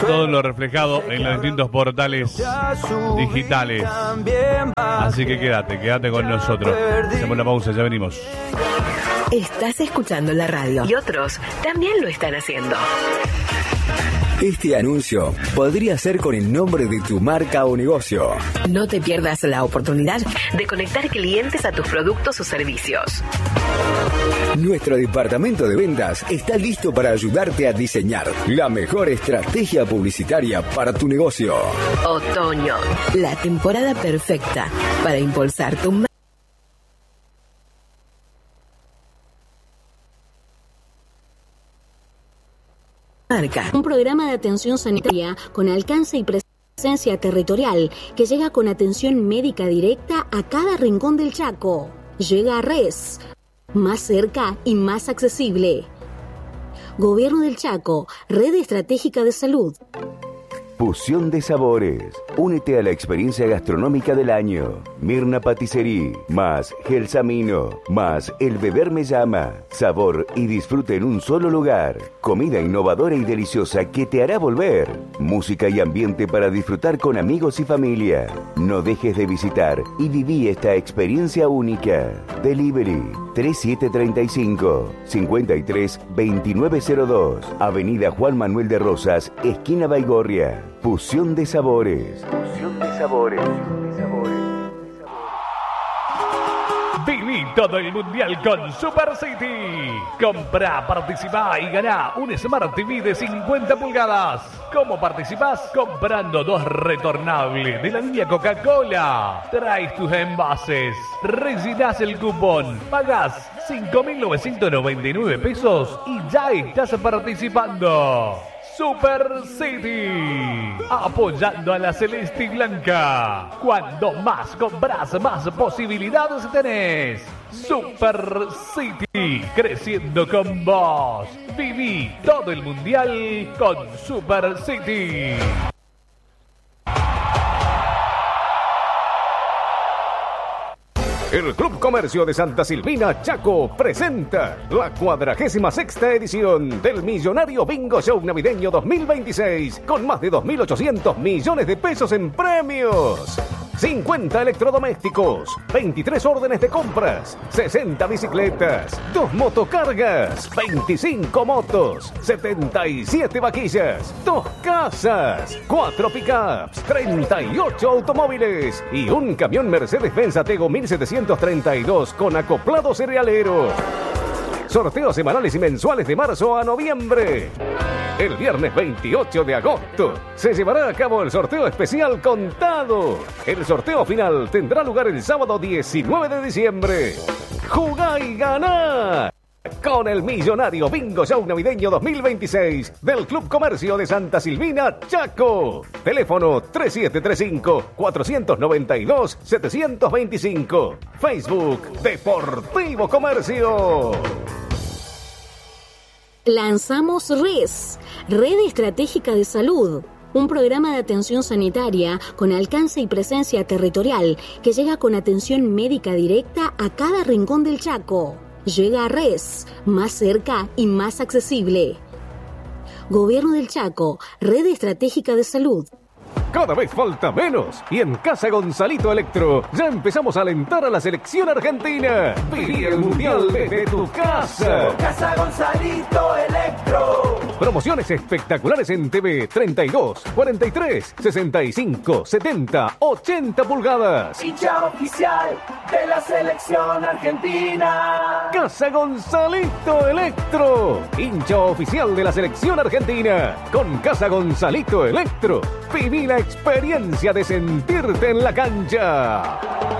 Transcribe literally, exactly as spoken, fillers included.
todo lo reflejado en los distintos portales digitales. Así que quédate, quédate con nosotros. Hacemos una pausa, ya venimos. Estás escuchando la radio y otros también lo están haciendo. Este anuncio podría ser con el nombre de tu marca o negocio. No te pierdas la oportunidad de conectar clientes a tus productos o servicios. Nuestro departamento de ventas está listo para ayudarte a diseñar la mejor estrategia publicitaria para tu negocio. Otoño, la temporada perfecta para impulsar tu marca. Un programa de atención sanitaria con alcance y presencia territorial que llega con atención médica directa a cada rincón del Chaco. Llega a Res, más cerca y más accesible. Gobierno del Chaco, Red Estratégica de Salud. Fusión de sabores. Únete a la experiencia gastronómica del año. Mirna Patisserie, más Gelsamino, más El Beber Me Llama. Sabor y disfrute en un solo lugar. Comida innovadora y deliciosa que te hará volver. Música y ambiente para disfrutar con amigos y familia. No dejes de visitar y viví esta experiencia única. Delivery tres siete tres cinco, cinco tres dos nueve cero dos. Avenida Juan Manuel de Rosas, esquina Baigorria. Fusión de sabores. Fusión de sabores. Viví todo el mundial con Super City. Compra, participá y ganá un Smart T V de cincuenta pulgadas. ¿Cómo participás? Comprando dos retornables de la línea Coca-Cola. Traes tus envases, rellenás el cupón, pagás cinco mil novecientos noventa y nueve pesos y ya estás participando. Super City, apoyando a la Celeste y Blanca. Cuando más compras, más posibilidades tenés. Super City, creciendo con vos. Viví todo el mundial con Super City. El Club Comercio de Santa Silvina Chaco presenta la cuadragésima sexta edición del Millonario Bingo Show Navideño dos mil veintiséis con más de dos mil ochocientos millones de pesos en premios. cincuenta electrodomésticos, veintitrés órdenes de compras, sesenta bicicletas, dos motocargas, veinticinco motos, setenta y siete vaquillas, dos casas, cuatro pickups, treinta y ocho automóviles y un camión Mercedes-Benz Atego mil setecientos treinta y dos con acoplado cerealero. Sorteos semanales y mensuales de marzo a noviembre. El viernes veintiocho de agosto se llevará a cabo el sorteo especial contado. El sorteo final tendrá lugar el sábado diecinueve de diciembre. ¡Jugá y ganá! Con el Millonario Bingo Show Navideño dos mil veintiséis del Club Comercio de Santa Silvina Chaco. Teléfono tres siete tres cinco, cuatro nueve dos, siete dos cinco. Facebook Deportivo Comercio. Lanzamos RES, Red Estratégica de Salud, un programa de atención sanitaria con alcance y presencia territorial que llega con atención médica directa a cada rincón del Chaco. Llega a Res, más cerca y más accesible. Gobierno del Chaco, Red Estratégica de Salud. Cada vez falta menos. Y en Casa Gonzalito Electro ya empezamos a alentar a la selección argentina. Viví el mundial desde tu casa. Casa Gonzalito Electro. Promociones espectaculares en T V treinta y dos, cuarenta y tres, sesenta y cinco, setenta, ochenta pulgadas. Hincha oficial de la selección argentina. Casa Gonzalito Electro. Hincha oficial de la selección argentina. Con Casa Gonzalito Electro. Viví la experiencia de sentirte en la cancha.